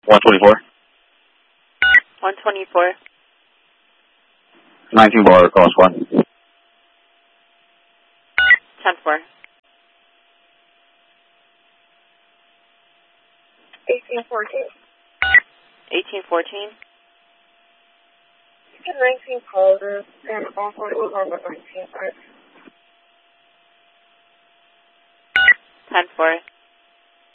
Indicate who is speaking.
Speaker 1: 124.
Speaker 2: 124.
Speaker 1: 19 bar, cross 1.
Speaker 2: 10-4.
Speaker 3: 1814.
Speaker 2: 1814.
Speaker 3: 19 positive and also over 19.
Speaker 2: 10-4.